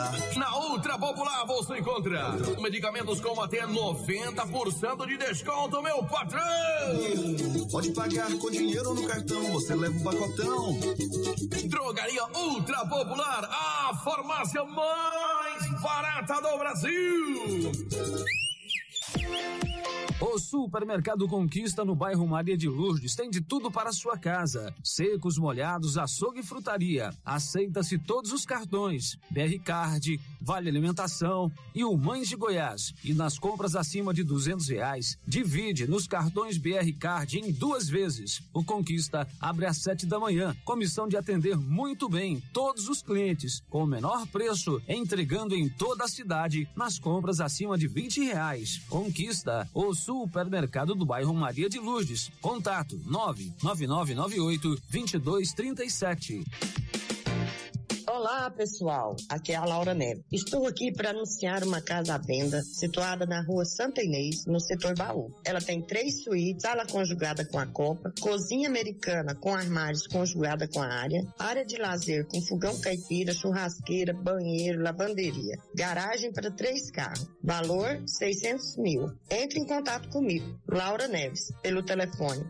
Na Ultra Popular você encontra medicamentos com até 90% de desconto, meu patrão! Pode pagar com dinheiro no cartão, você leva um pacotão. Drogaria Ultra Popular, a farmácia mais barata do Brasil! O Supermercado Conquista no bairro Maria de Lourdes tem de tudo para a sua casa. Secos, molhados, açougue e frutaria. Aceita-se todos os cartões. BR Card, Vale Alimentação e o Mães de Goiás. E nas compras acima de R$200, divide nos cartões BR Card em 2 vezes. O Conquista abre às 7 da manhã, com missão de atender muito bem todos os clientes, com o menor preço, entregando em toda a cidade nas compras acima de R$20. Conquista, o Supermercado do bairro Maria de Lourdes. Contato 99998-2237. Olá, pessoal. Aqui é a Laura Neves. Estou aqui para anunciar uma casa à venda situada na rua Santa Inês, no setor Baú. Ela tem 3 suítes, sala conjugada com a copa, cozinha americana com armários conjugada com a área de lazer com fogão caipira, churrasqueira, banheiro, lavanderia, garagem para 3 carros. Valor 600 mil. Entre em contato comigo, Laura Neves, pelo telefone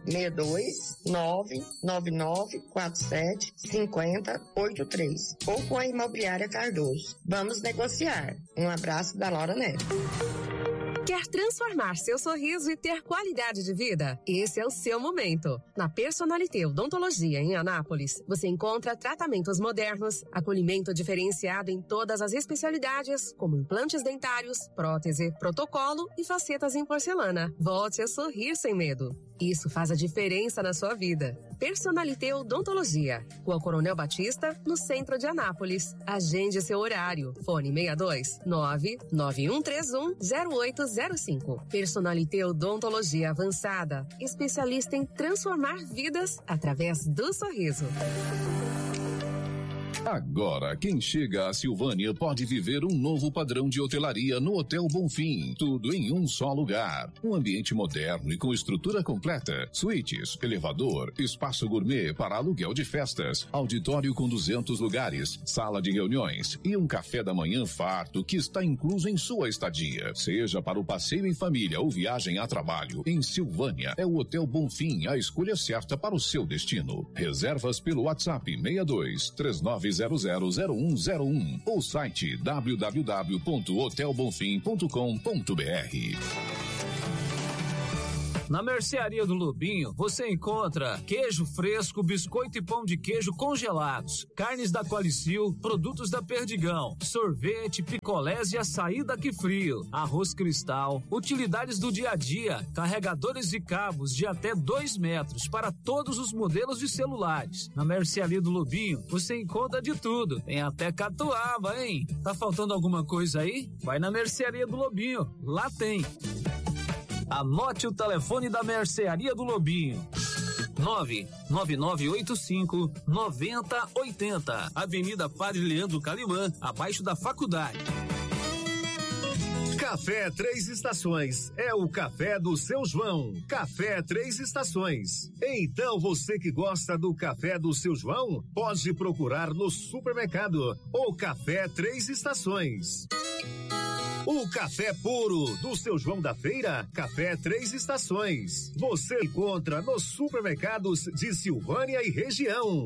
62-99947-5083. Ou com a Imobiliária Cardoso. Vamos negociar. Um abraço da Laura Neves. Quer transformar seu sorriso e ter qualidade de vida? Esse é o seu momento. Na Personalité Odontologia em Anápolis, você encontra tratamentos modernos, acolhimento diferenciado em todas as especialidades, como implantes dentários, prótese, protocolo e facetas em porcelana. Volte a sorrir sem medo. Isso faz a diferença na sua vida. Personalité Odontologia, Rua Coronel Batista, no centro de Anápolis. Agende seu horário. Fone 62-99131-0805. Personalité Odontologia Avançada, especialista em transformar vidas através do sorriso. Agora, quem chega a Silvânia pode viver um novo padrão de hotelaria no Hotel Bonfim. Tudo em um só lugar. Um ambiente moderno e com estrutura completa. Suítes, elevador, espaço gourmet para aluguel de festas, auditório com 200 lugares, sala de reuniões e um café da manhã farto que está incluso em sua estadia. Seja para o passeio em família ou viagem a trabalho, em Silvânia é o Hotel Bonfim a escolha certa para o seu destino. Reservas pelo WhatsApp 62-39000101 ou site www.hotelbonfim.com.br. Na Mercearia do Lobinho, você encontra queijo fresco, biscoito e pão de queijo congelados, carnes da Qualicil, produtos da Perdigão, sorvete, picolés e açaí da Que Frio, arroz cristal, utilidades do dia a dia, carregadores e cabos de até 2 metros para todos os modelos de celulares. Na Mercearia do Lobinho, você encontra de tudo, tem até catuaba, hein? Tá faltando alguma coisa aí? Vai na Mercearia do Lobinho, lá tem. Anote o telefone da Mercearia do Lobinho. 99985-9080. Avenida Padre Leandro Calimã, abaixo da faculdade. Café 3 Estações é o café do seu João. Café 3 Estações. Então você que gosta do café do seu João, pode procurar no supermercado o Café 3 Estações. O café puro do seu João da Feira, Café 3 Estações. Você encontra nos supermercados de Silvânia e região.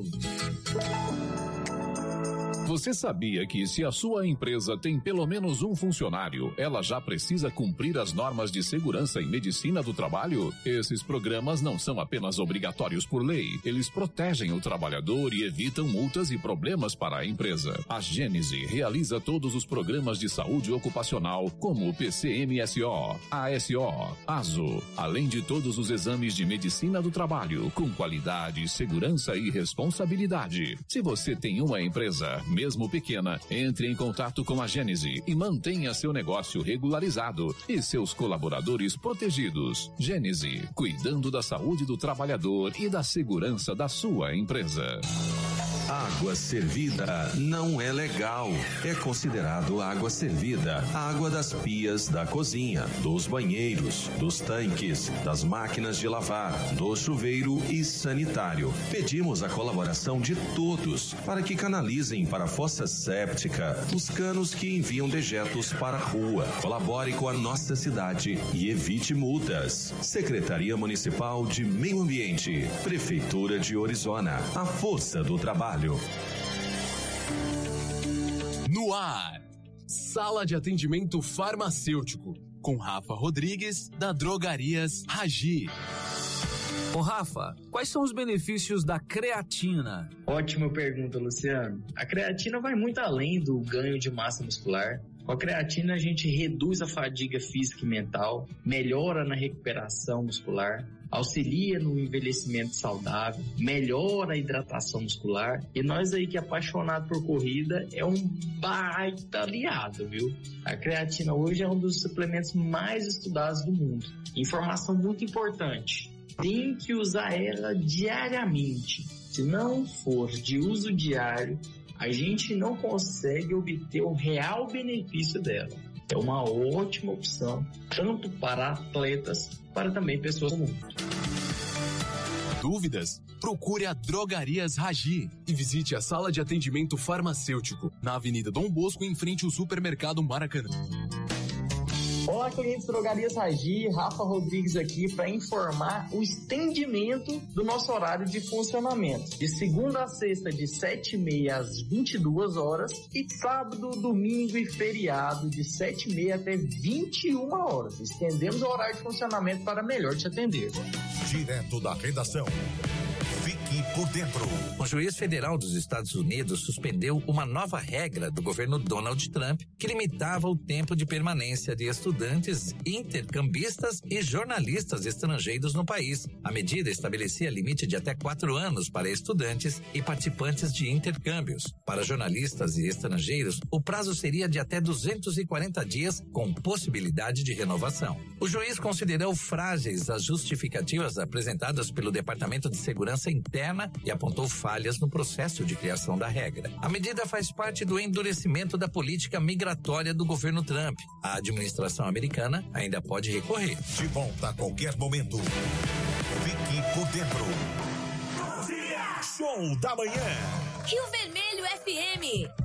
Você sabia que se a sua empresa tem pelo menos um funcionário, ela já precisa cumprir as normas de segurança e medicina do trabalho? Esses programas não são apenas obrigatórios por lei, eles protegem o trabalhador e evitam multas e problemas para a empresa. A Gênese realiza todos os programas de saúde ocupacional, como o PCMSO, ASO, ASO, além de todos os exames de medicina do trabalho, com qualidade, segurança e responsabilidade. Se você tem uma empresa, mesmo pequena, entre em contato com a Gênese e mantenha seu negócio regularizado e seus colaboradores protegidos. Gênese, cuidando da saúde do trabalhador e da segurança da sua empresa. Água servida não é legal. É considerado água servida a água das pias da cozinha, dos banheiros, dos tanques, das máquinas de lavar, do chuveiro e sanitário. Pedimos a colaboração de todos para que canalizem para a fossa séptica os canos que enviam dejetos para a rua. Colabore com a nossa cidade e evite multas. Secretaria Municipal de Meio Ambiente, Prefeitura de Orizona, a força do trabalho. No ar, Sala de Atendimento Farmacêutico, com Rafa Rodrigues, da Drogarias Ragi. Ô Rafa, quais são os benefícios da creatina? Ótima pergunta, Luciano. A creatina vai muito além do ganho de massa muscular. Com a creatina a gente reduz a fadiga física e mental, melhora na recuperação muscular, auxilia no envelhecimento saudável, melhora a hidratação muscular. E nós aí que é apaixonado por corrida, é um baita aliado, viu? A creatina hoje é um dos suplementos mais estudados do mundo. Informação muito importante: tem que usar ela diariamente. Se não for de uso diário, a gente não consegue obter o real benefício dela. É uma ótima opção, tanto para atletas, para também pessoas comuns. Dúvidas? Procure a Drogarias Ragi e visite a Sala de Atendimento Farmacêutico, na Avenida Dom Bosco, em frente ao Supermercado Maracanã. Olá, clientes Drogarias Ragi, Rafa Rodrigues aqui para informar o estendimento do nosso horário de funcionamento. De segunda a sexta, de 7h30 às 22 horas e sábado, domingo e feriado, de 7h30 até 21 horas. Estendemos o horário de funcionamento para melhor te atender. Direto da redação. Fique por dentro. O juiz federal dos Estados Unidos suspendeu uma nova regra do governo Donald Trump que limitava o tempo de permanência de estudantes, intercambistas e jornalistas estrangeiros no país. A medida estabelecia limite de até 4 anos para estudantes e participantes de intercâmbios. Para jornalistas e estrangeiros, o prazo seria de até 240 dias, com possibilidade de renovação. O juiz considerou frágeis as justificativas apresentadas pelo Departamento de Segurança Interna e apontou falhas no processo de criação da regra. A medida faz parte do endurecimento da política migratória do governo Trump. A administração americana ainda pode recorrer. De volta a qualquer momento. Fique por dentro. Show da Manhã. Rio Vermelho FM.